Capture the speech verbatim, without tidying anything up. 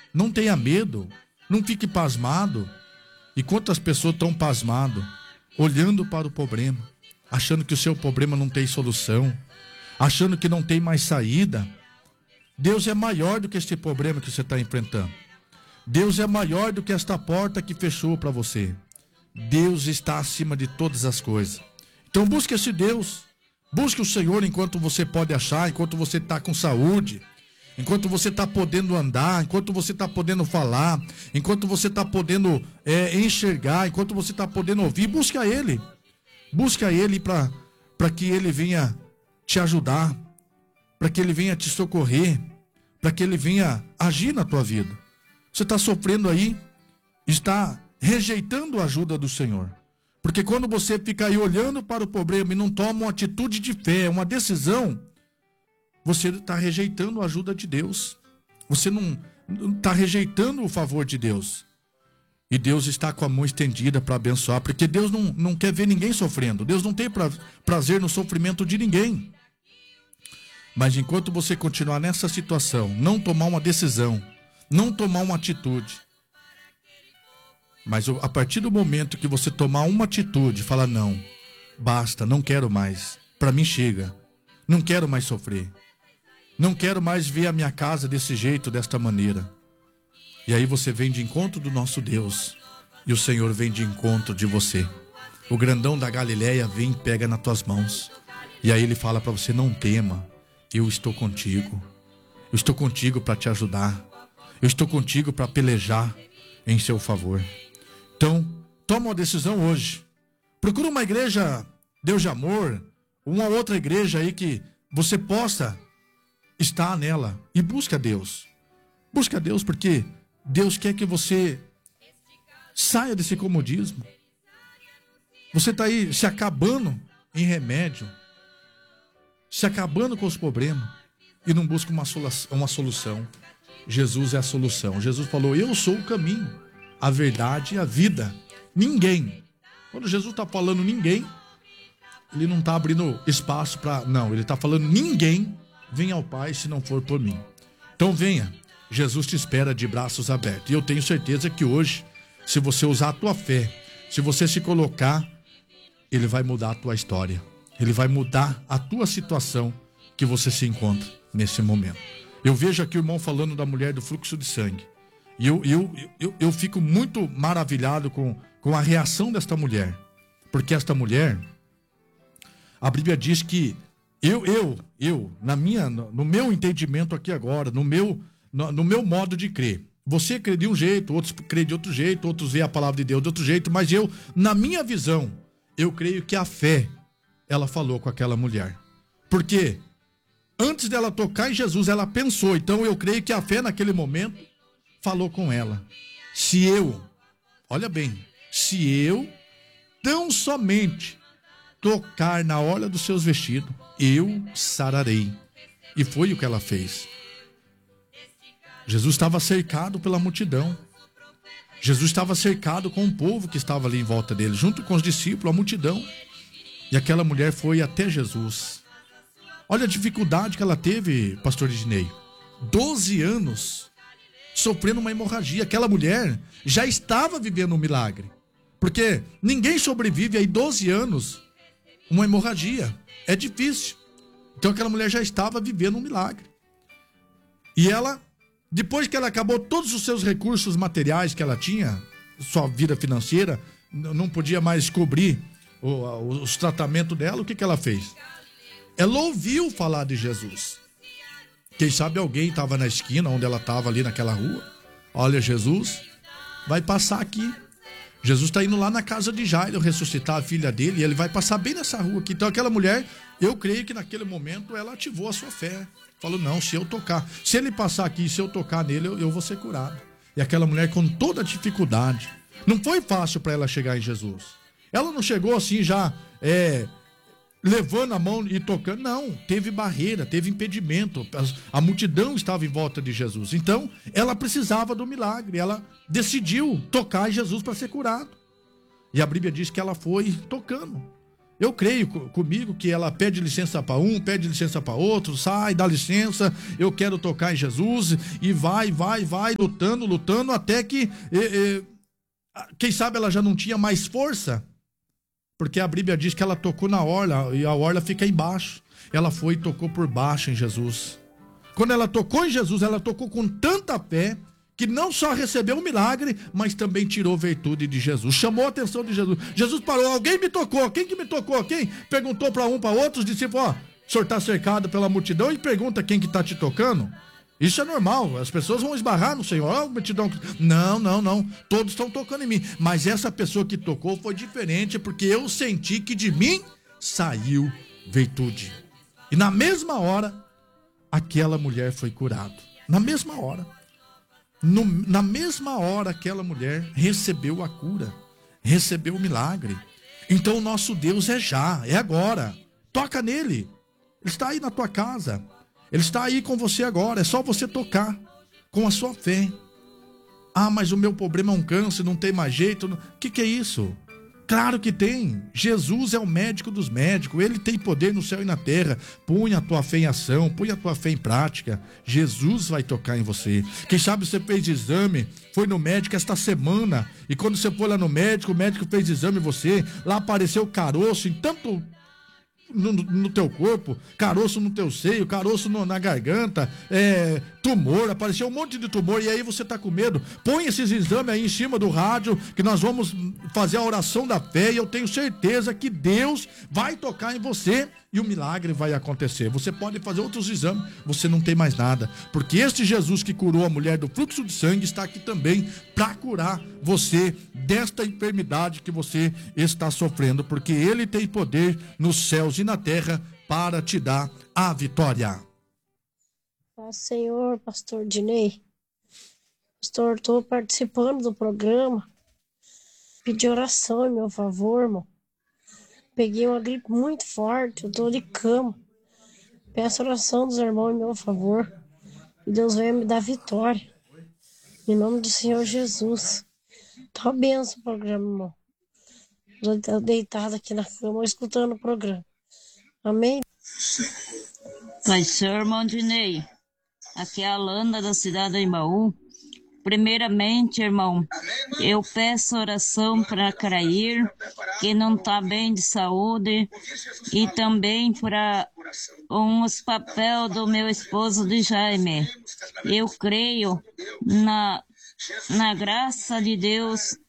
Não tenha medo. Não fique pasmado. E quantas pessoas estão pasmadas, olhando para o problema, achando que o seu problema não tem solução, achando que não tem mais saída. Deus é maior do que este problema que você está enfrentando. Deus é maior do que esta porta que fechou para você. Deus está acima de todas as coisas. Então busque esse Deus. Busque o Senhor enquanto você pode achar, enquanto você está com saúde, enquanto você está podendo andar, enquanto você está podendo falar, enquanto você está podendo é, enxergar, enquanto você está podendo ouvir. Busque a Ele. Busque a Ele para para que Ele venha te ajudar, para que Ele venha te socorrer, para que Ele venha agir na tua vida. Você está sofrendo aí, está rejeitando a ajuda do Senhor. Porque quando você fica aí olhando para o problema e não toma uma atitude de fé, uma decisão, você está rejeitando a ajuda de Deus. Você não está rejeitando o favor de Deus. E Deus está com a mão estendida para abençoar, porque Deus não, não quer ver ninguém sofrendo. Deus não tem pra, prazer no sofrimento de ninguém. Mas enquanto você continuar nessa situação, não tomar uma decisão, não tomar uma atitude, mas a partir do momento que você tomar uma atitude, falar não, basta, não quero mais, para mim chega, não quero mais sofrer, não quero mais ver a minha casa desse jeito, desta maneira. E aí você vem de encontro do nosso Deus, e o Senhor vem de encontro de você. O grandão da Galileia vem e pega nas tuas mãos, e aí ele fala para você, não tema, eu estou contigo, eu estou contigo para te ajudar, eu estou contigo para pelejar em seu favor. Então, toma uma decisão hoje. Procura uma igreja Deus de amor, uma outra igreja aí que você possa estar nela e busca a Deus. Busca a Deus porque Deus quer que você saia desse comodismo. Você está aí se acabando em remédio, se acabando com os problemas e não busca uma solução, uma solução. Jesus é a solução. Jesus falou, eu sou o caminho, a verdade e a vida. Ninguém. Quando Jesus está falando ninguém, ele não está abrindo espaço para... Não, ele está falando ninguém vem ao Pai se não for por mim. Então venha. Jesus te espera de braços abertos. E eu tenho certeza que hoje, se você usar a tua fé, se você se colocar, Ele vai mudar a tua história. Ele vai mudar a tua situação que você se encontra nesse momento. Eu vejo aqui o irmão falando da mulher do fluxo de sangue. E eu, eu, eu, eu fico muito maravilhado com, com a reação desta mulher. Porque esta mulher, a Bíblia diz que eu, eu, eu, na minha, no meu entendimento aqui agora, no meu, no, no meu modo de crer. Você crê de um jeito, outros crê de outro jeito, outros vê a palavra de Deus de outro jeito, mas eu, na minha visão, eu creio que a fé, ela falou com aquela mulher. Porque antes dela tocar em Jesus, ela pensou. Então eu creio que a fé naquele momento falou com ela. Se eu, olha bem, se eu tão somente tocar na orla dos seus vestidos, eu sararei. E foi o que ela fez. Jesus estava cercado pela multidão. Jesus estava cercado com o povo que estava ali em volta dele, junto com os discípulos, a multidão. E aquela mulher foi até Jesus. Olha a dificuldade que ela teve, pastor Ednei. Doze anos sofrendo uma hemorragia. Aquela mulher já estava vivendo um milagre. Porque ninguém sobrevive aí doze anos uma hemorragia. É difícil. Então aquela mulher já estava vivendo um milagre. E ela, depois que ela acabou todos os seus recursos materiais que ela tinha, sua vida financeira, não podia mais cobrir os tratamentos dela, o que, que ela fez? Ela ouviu falar de Jesus. Quem sabe alguém estava na esquina onde ela estava ali naquela rua. Olha, Jesus vai passar aqui. Jesus está indo lá na casa de Jairo ressuscitar a filha dele e ele vai passar bem nessa rua aqui. Então aquela mulher, eu creio que naquele momento ela ativou a sua fé. Falou, não, se eu tocar, se ele passar aqui, se eu tocar nele, eu, eu vou ser curado. E aquela mulher com toda a dificuldade. Não foi fácil para ela chegar em Jesus. Ela não chegou assim já é, levando a mão e tocando. Não, teve barreira, teve impedimento. A, a multidão estava em volta de Jesus. Então, ela precisava do milagre. Ela decidiu tocar em Jesus para ser curado. E a Bíblia diz que ela foi tocando. Eu creio comigo que ela pede licença para um, pede licença para outro, sai, dá licença, eu quero tocar em Jesus, e vai, vai, vai, lutando, lutando, até que, eh, eh, quem sabe ela já não tinha mais força, porque a Bíblia diz que ela tocou na orla, e a orla fica embaixo. Ela foi e tocou por baixo em Jesus. Quando ela tocou em Jesus, ela tocou com tanta fé, que não só recebeu um milagre, mas também tirou virtude de Jesus, chamou a atenção de Jesus. Jesus parou, alguém me tocou, quem que me tocou? Quem? Perguntou para um, para outro, os discípulos, ó, o senhor está cercado pela multidão e pergunta quem que está te tocando? Isso é normal, as pessoas vão esbarrar no Senhor, ó, multidão. Não, não, não, todos estão tocando em mim, mas essa pessoa que tocou foi diferente, porque eu senti que de mim saiu virtude. E na mesma hora, aquela mulher foi curada, na mesma hora. No, na mesma hora, aquela mulher recebeu a cura, recebeu o milagre. Então o nosso Deus é já, é agora. Toca nele. Ele está aí na tua casa. Ele está aí com você agora. É só você tocar com a sua fé. Ah, mas o meu problema é um câncer, não tem mais jeito. O que, que é isso? Claro que tem. Jesus é o médico dos médicos. Ele tem poder no céu e na terra. Põe a tua fé em ação, põe a tua fé em prática. Jesus vai tocar em você. Quem sabe você fez exame, foi no médico esta semana, e quando você foi lá no médico, o médico fez exame em você, lá apareceu caroço em tanto no, no teu corpo, caroço no teu seio, caroço no, na garganta, é, tumor, apareceu um monte de tumor, e aí você tá com medo. Põe esses exames aí em cima do rádio, que nós vamos fazer a oração da fé, e eu tenho certeza que Deus vai tocar em você e o milagre vai acontecer. Você pode fazer outros exames, você não tem mais nada, porque este Jesus que curou a mulher do fluxo de sangue está aqui também para curar você desta enfermidade que você está sofrendo, porque ele tem poder nos céus e na terra para te dar a vitória. Paz, Senhor, pastor Dinei. Pastor, estou participando do programa. Pedi oração em meu favor, irmão. Peguei uma gripe muito forte, eu estou de cama. Peço oração dos irmãos em meu favor. Que Deus venha me dar vitória. Em nome do Senhor Jesus. Tá benção o programa, irmão. Estou deitado aqui na cama, escutando o programa. Amém? Pai, Senhor, irmão Dinei. Aqui é a Alana, da cidade de Embaú. Primeiramente, irmão, eu peço oração para Crair, que não está bem de saúde, e também para uns papel do meu esposo de Jaime. Eu creio na, na graça de Deus